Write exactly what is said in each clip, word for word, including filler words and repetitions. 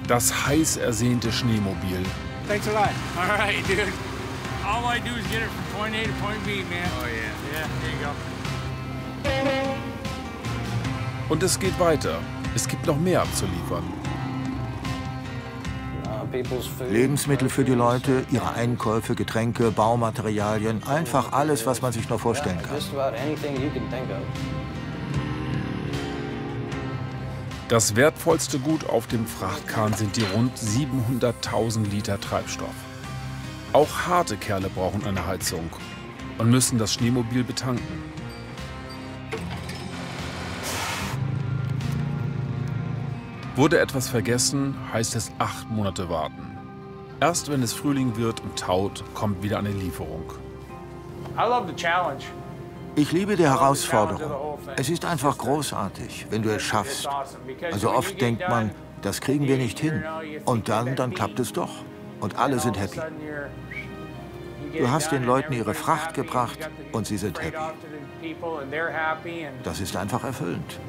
Das heiß ersehnte Schneemobil. Thanks a lot. All right, dude. All I do is get it from point A to point B, man. Oh yeah. Yeah, there you go. Und es geht weiter. Es gibt noch mehr abzuliefern. Lebensmittel für die Leute, ihre Einkäufe, Getränke, Baumaterialien, einfach alles, was man sich nur vorstellen kann. Das wertvollste Gut auf dem Frachtkahn sind die rund siebenhunderttausend Liter Treibstoff. Auch harte Kerle brauchen eine Heizung und müssen das Schneemobil betanken. Wurde etwas vergessen, heißt es acht Monate warten. Erst wenn es Frühling wird und taut, kommt wieder eine Lieferung. I love the challenge. Ich liebe die Herausforderung. Es ist einfach großartig, wenn du es schaffst. Also oft denkt man, das kriegen wir nicht hin. Und dann, dann klappt es doch. Und alle sind happy. Du hast den Leuten ihre Fracht gebracht und sie sind happy. Das ist einfach erfüllend.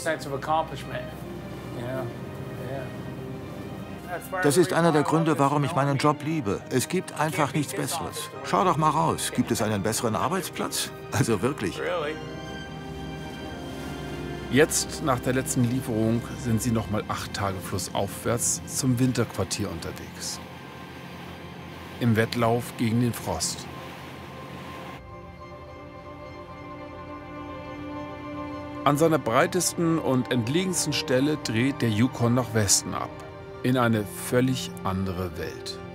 Das ist einer der Gründe, warum ich meinen Job liebe. Es gibt einfach nichts Besseres. Schau doch mal raus. Gibt es einen besseren Arbeitsplatz? Also wirklich. Jetzt, nach der letzten Lieferung, sind sie noch mal acht Tage flussaufwärts zum Winterquartier unterwegs. Im Wettlauf gegen den Frost. An seiner breitesten und entlegensten Stelle dreht der Yukon nach Westen ab, in eine völlig andere Welt.